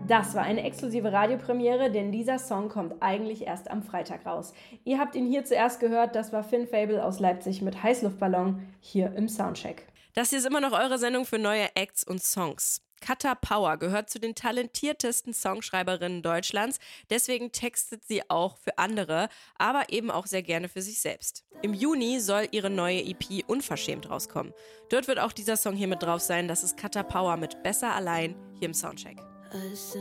Das war eine exklusive Radiopremiere, denn dieser Song kommt eigentlich erst am Freitag raus. Ihr habt ihn hier zuerst gehört, das war Finn Fable aus Leipzig mit Heißluftballon hier im Soundcheck. Das hier ist immer noch eure Sendung für neue Acts und Songs. Kata Power gehört zu den talentiertesten Songschreiberinnen Deutschlands, deswegen textet sie auch für andere, aber eben auch sehr gerne für sich selbst. Im Juni soll ihre neue EP Unverschämt rauskommen. Dort wird auch dieser Song hier mit drauf sein, das ist Kata Power mit Besser allein hier im Soundcheck.